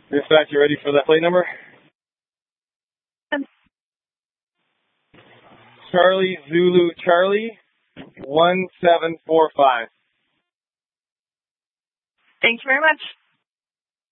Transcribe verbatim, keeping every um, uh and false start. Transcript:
Dispatch, you ready for that plate number? Charlie Zulu Charlie, one seven four five. Thank you very much.